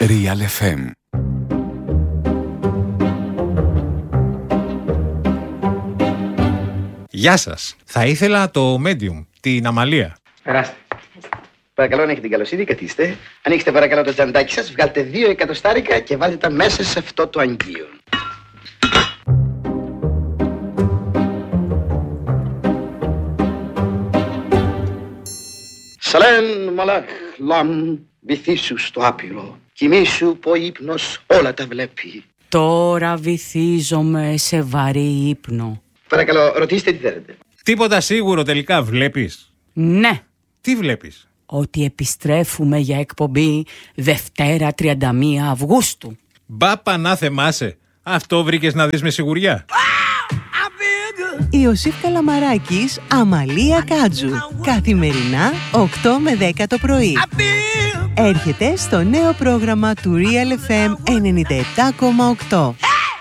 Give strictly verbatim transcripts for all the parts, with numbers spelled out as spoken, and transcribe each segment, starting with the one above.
Real εφ εμ. Γεια σας. Θα ήθελα το Medium, την Αμαλία. Περάστε. Παρακαλώ, αν έχετε την καλοσύνη, καθίστε. Ανοίξτε παρακαλώ το τσαντάκι σας, βγάλτε δύο εκατοστάρικα και βάλτε τα μέσα σε αυτό το αγγείο. Σαλέν μαλάχ λαμ, βυθίσου στο άπειρο. Κοιμήσου που ο ύπνος όλα τα βλέπει. Τώρα βυθίζομαι σε βαρύ ύπνο. Παρακαλώ, ρωτήστε τι θέλετε. Τίποτα σίγουρο τελικά βλέπεις? Ναι, Τι βλέπεις? ότι επιστρέφουμε για εκπομπή Δευτέρα τριάντα μία Αυγούστου. Μπα πανά θεμάσαι. Αυτό βρήκες να δεις με σιγουριά? Ιωσήφ Καλαμαράκης, Αμαλία Κάτζου. Καθημερινά οκτώ με δέκα το πρωί. Έρχεται στο νέο πρόγραμμα του Real εφ εμ ενενήντα επτά κόμμα οκτώ.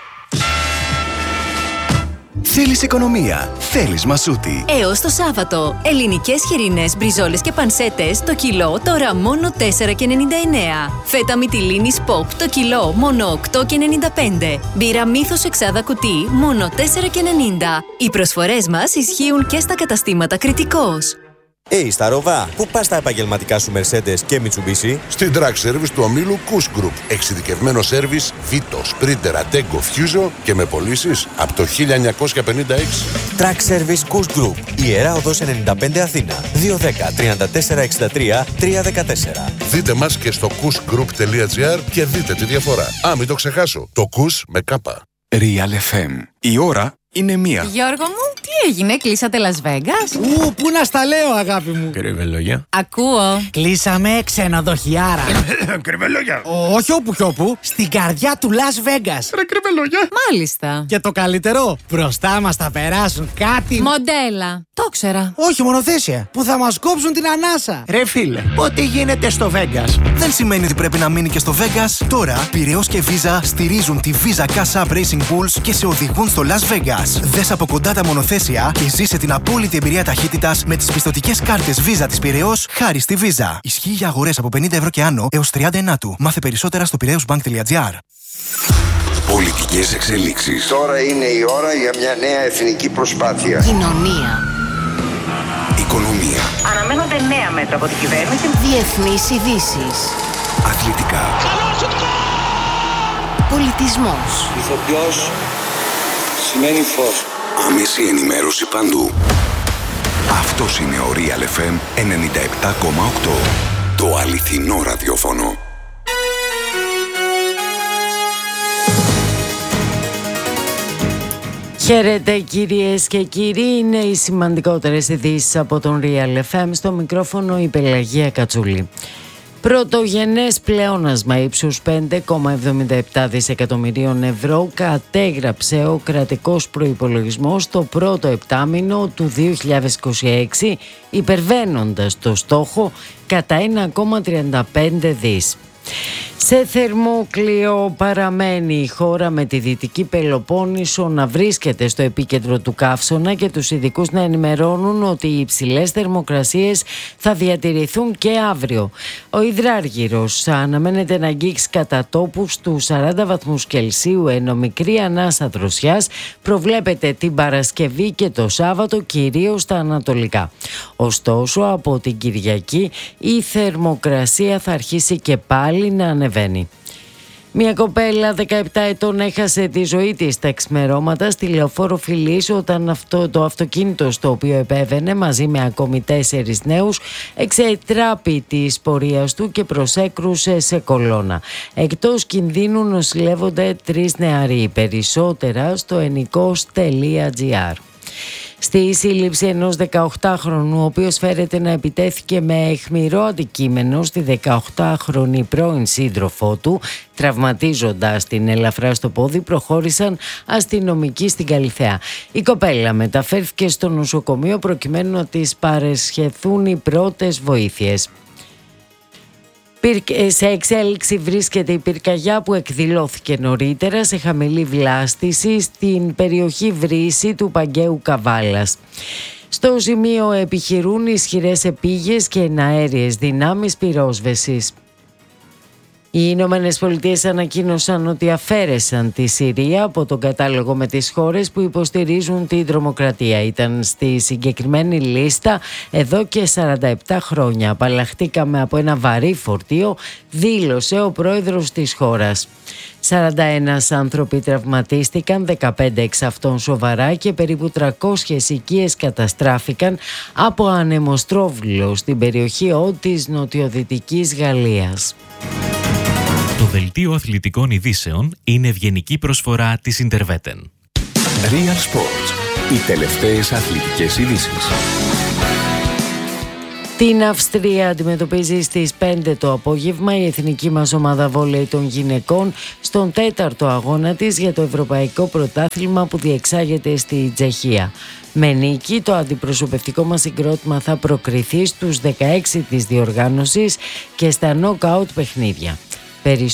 Θέλεις οικονομία, θέλεις μασούτη. Έως το Σάββατο, ελληνικές χοιρινές μπριζόλες και πανσέτες το κιλό τώρα μόνο τέσσερα και ενενήντα εννέα. Φέτα μυτιλίνης Pop το κιλό μόνο οκτώ και ενενήντα πέντε. Μπύρα Μύθος εξάδα κουτί μόνο τέσσερα και ενενήντα. Οι προσφορές μας ισχύουν και στα καταστήματα Κρητικός. Hey, στα Ροβά, πού πας τα επαγγελματικά σου Mercedes και Mitsubishi? Στην Track Service του ομίλου Kuss Group. Εξειδικευμένο σέρβις Vito, Sprinter, Attego, Fuso και με πωλήσεις από το χίλια εννιακόσια πενήντα έξι. Track Service Kuss Group. Ιερά Οδός ενενήντα πέντε Αθήνα. δύο ένα μηδέν, τρία τέσσερα έξι τρία, τρία ένα τέσσερα. Δείτε μας και στο kussgroup.gr και δείτε τη διαφορά. Α, μην το ξεχάσω. Το Kuss με κάπα. Real εφ εμ. Η ώρα είναι μία. Γιώργο μου, τι έγινε, κλείσατε Las Vegas? Ου, πού να στα λέω, αγάπη μου. Κρυβελόγια. Ακούω. Κλείσαμε ξενοδοχιάρα. Κρυβελόγια. Όχι όπου κι όπου, στην καρδιά του Las Vegas. Ρε κρυβελόγια. Μάλιστα. Και το καλύτερο, μπροστά μας θα περάσουν κάτι. Μοντέλα. Το ξέρα. Όχι μονοθέσια, που θα μας κόψουν την ανάσα. Ρε φίλε, ό,τι γίνεται στο Vegas δεν σημαίνει ότι πρέπει να μείνει και στο Vegas. Τώρα, Πειραιώς και Visa στηρίζουν τη Visa Cash App Racing Pools και σε οδηγούν στο Las Vegas. Δες από κοντά τα μονοθέσια και ζήσε την απόλυτη εμπειρία ταχύτητας με τις πιστωτικές κάρτες Visa της Πειραιώς χάρη στη Visa. Ισχύει για αγορές από πενήντα ευρώ και άνω έως τριάντα ενάτου. Μάθε περισσότερα στο πειραιώσμπανκ.gr. Πολιτικές εξελίξεις. Τώρα είναι η ώρα για μια νέα εθνική προσπάθεια. Κοινωνία. Οικονομία. Αναμένονται νέα μέτρα από την κυβέρνηση. Διεθνείς ειδήσεις. Αθλητικά. Πολιτισμός. Ηθοποιός σημαίνει φως. Άμεση ενημέρωση παντού. Αυτός είναι ο Real εφ εμ ενενήντα επτά κόμμα οκτώ. Το αληθινό ραδιόφωνο. Χαίρετε κυρίες και κύριοι, είναι οι σημαντικότερες ειδήσεις από τον Real εφ εμ. Στο μικρόφωνο η Πελαγία Κατσούλη. Πρωτογενές πλεόνασμα ύψους πέντε κόμμα εβδομήντα επτά δισεκατομμυρίων ευρώ κατέγραψε ο κρατικός προϋπολογισμός το πρώτο επτάμηνο του δύο χιλιάδες είκοσι έξι, υπερβαίνοντας το στόχο κατά ένα κόμμα τριάντα πέντε δις. Σε θερμόκλειο παραμένει η χώρα, με τη Δυτική Πελοπόννησο να βρίσκεται στο επίκεντρο του καύσωνα και τους ειδικούς να ενημερώνουν ότι οι υψηλές θερμοκρασίες θα διατηρηθούν και αύριο. Ο υδράργυρος αναμένεται να αγγίξει κατά τόπου στους σαράντα βαθμούς Κελσίου, ενώ μικρή ανάσα δροσιάς προβλέπεται την Παρασκευή και το Σάββατο, κυρίως στα ανατολικά. Ωστόσο, από την Κυριακή η θερμοκρασία θα αρχίσει και πάλι να ανεβαίνει. Μια κοπέλα δεκαεπτά ετών έχασε τη ζωή της στα εξημερώματα στη Λεωφόρο Φιλής όταν αυτό το αυτοκίνητο στο οποίο επέβαινε μαζί με ακόμη τέσσερις νέους εξετράπη της πορείας του και προσέκρουσε σε κολόνα. Εκτός κινδύνου νοσηλεύονται τρεις νεαροί. Περισσότερα στο ενικός τελεία τζι άρ. Στη σύλληψη ενός δεκαοκτάχρονου, ο οποίος φέρεται να επιτέθηκε με αιχμηρό αντικείμενο στη δεκαοκτάχρονη πρώην σύντροφό του, τραυματίζοντας την ελαφρά στο πόδι, προχώρησαν αστυνομικοί στην Καλιθέα. Η κοπέλα μεταφέρθηκε στο νοσοκομείο προκειμένου να της παρεσχεθούν οι πρώτες βοήθειες. Σε εξέλιξη βρίσκεται η πυρκαγιά που εκδηλώθηκε νωρίτερα σε χαμηλή βλάστηση στην περιοχή Βρύση του Παγκαίου Καβάλας. Στο σημείο επιχειρούν ισχυρές επίγειες και εναέριες δυνάμεις πυρόσβεσης. Οι Ηνωμένες Πολιτείες ανακοίνωσαν ότι αφαίρεσαν τη Συρία από τον κατάλογο με τις χώρες που υποστηρίζουν την τρομοκρατία. Ήταν στη συγκεκριμένη λίστα εδώ και σαράντα επτά χρόνια. Απαλλαχτήκαμε από ένα βαρύ φορτίο, δήλωσε ο πρόεδρος της χώρας. σαράντα ένα άνθρωποι τραυματίστηκαν, δεκαπέντε εξ αυτών σοβαρά και περίπου τριακόσιες οικίες καταστράφηκαν από ανεμοστρόβιλο στην περιοχή Ο της νοτιοδυτικής Γαλλίας. Το δελτίο αθλητικών ειδήσεων είναι ευγενική προσφορά της Ιντερβέτεν. Real Sports. Οι τελευταίες αθλητικές ειδήσεις. Την Αυστρία αντιμετωπίζει στις πέντε το απόγευμα η εθνική μας ομάδα βόλεϊ των γυναικών στον τέταρτο αγώνα της για το Ευρωπαϊκό Πρωτάθλημα που διεξάγεται στη Τσεχία. Με νίκη το αντιπροσωπευτικό μας συγκρότημα θα προκριθεί στους δεκαέξι της διοργάνωσης και στα νοκάουτ παιχνίδια.